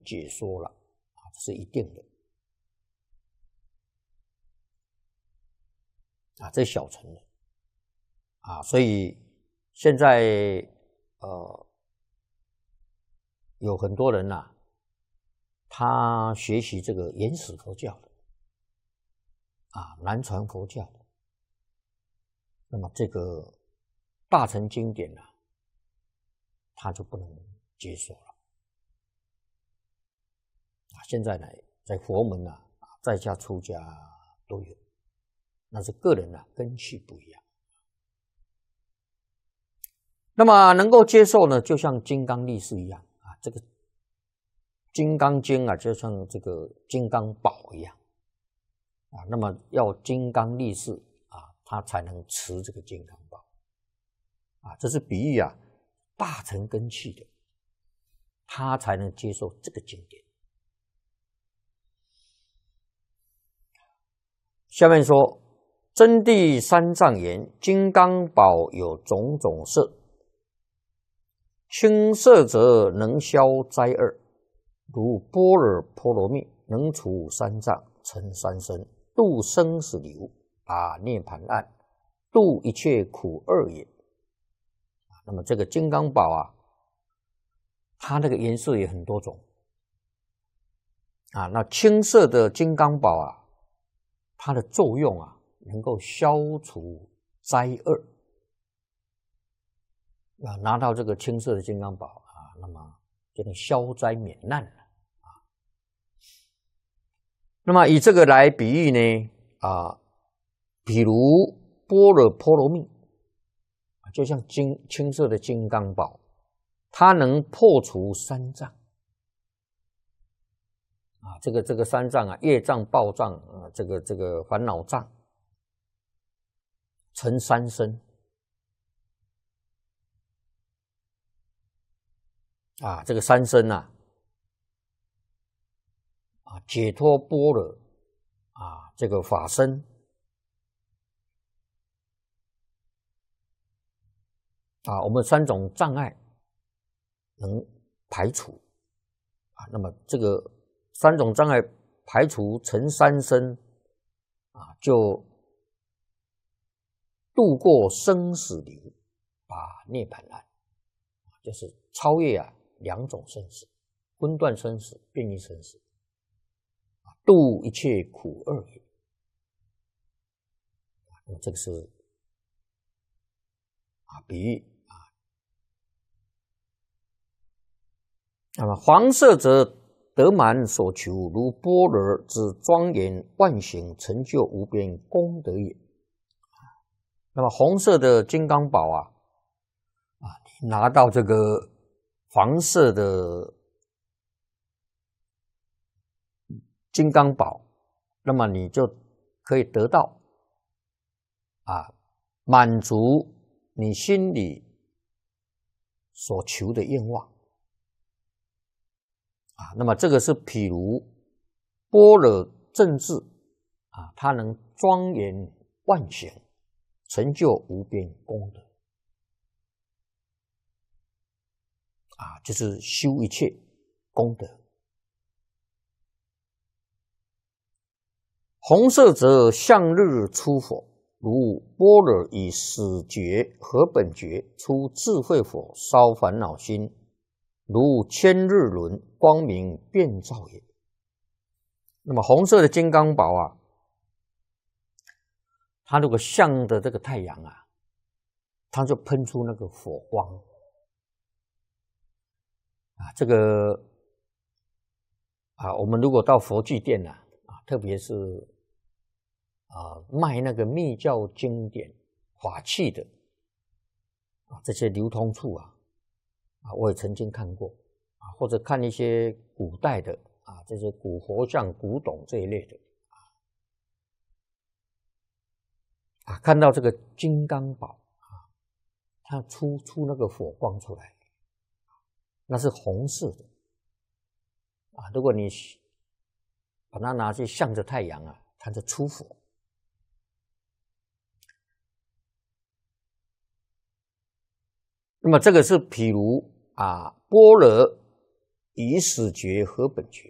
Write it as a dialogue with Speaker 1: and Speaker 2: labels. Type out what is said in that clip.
Speaker 1: 解说了啊，这是一定的啊，这小乘的啊，所以现在有很多人呐，他学习这个原始佛教的啊，南传佛教的，那么这个大乘经典啊，他就不能接受了啊。现在呢，在佛门啊，在家出家都有，那是个人啊根器不一样。那么能够接受呢，就像金刚力士一样啊，这个金刚经啊，就像这个金刚宝一样啊。那么要金刚力士啊，他才能持这个金刚宝啊。这是比喻啊，大乘根器的，他才能接受这个经典。下面说，真谛三藏言：金刚宝有种种色，青色则能消灾厄，如般若波罗蜜，能除三障，成三身，度生死流，拔涅盘案，度一切苦厄也。那么这个金刚宝啊，它那个颜色也很多种啊。那青色的金刚宝啊，它的作用啊，能够消除灾厄啊。拿到这个青色的金刚宝啊，那么就能消灾免难了啊。那么以这个来比喻呢啊，比如般若波罗蜜，就像青色的金刚宝，它能破除三障啊。这个三障啊，业障、报障啊，这个烦恼障，成三身啊。这个三身呐啊，解脱般若啊，这个法身啊，我们三种障碍能排除啊。那么这个三种障碍排除成三身啊，就度过生死流，把涅槃案，就是超越啊两种生死，分段生死、变异生死，度一切苦厄也。那么这个是啊比喻啊。那么黄色则得满所求，如般若之庄严万行，成就无边功德也。那么红色的金刚宝啊，你拿到这个黄色的金刚宝，那么你就可以得到啊满足你心里所求的愿望啊。那么这个是譬如般若正智啊，它能庄严万行，成就无边功德啊，就是修一切功德。红色则向日出火，如般若以始觉合本觉，出智慧火，烧烦恼心，如千日轮，光明遍照也。那么红色的金刚宝啊，它如果向着这个太阳啊，它就喷出那个火光啊。这个啊，我们如果到佛具店啊，特别是卖那个密教经典法器的啊，这些流通处啊，我也曾经看过啊，或者看一些古代的啊，这些古佛像、古董这一类的啊，看到这个金刚宝啊，它出那个火光出来，那是红色的啊。如果你把它拿去向着太阳啊，它就出火。那么这个是譬如啊，般若以始觉合本觉。